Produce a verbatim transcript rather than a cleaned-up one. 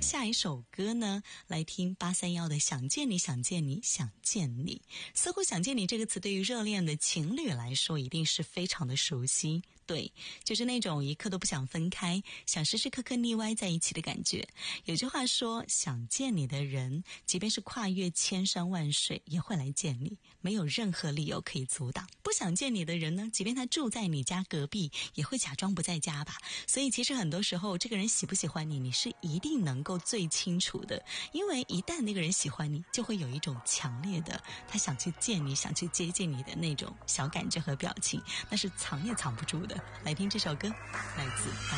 下一首歌呢，来听八三一的《想见你想见你想见你》。似乎想见你这个词对于热恋的情侣来说一定是非常的熟悉，对，就是那种一刻都不想分开，想时时刻刻腻歪在一起的感觉。有句话说，想见你的人即便是跨越千山万水也会来见你，没有任何理由可以阻挡。不想见你的人呢，即便他住在你家隔壁也会假装不在家吧。所以其实很多时候这个人喜不喜欢你，你是一定能够最清楚的，因为一旦那个人喜欢你，就会有一种强烈的他想去见你想去接近你的那种小感觉和表情，那是藏也藏不住的。来听这首歌，来自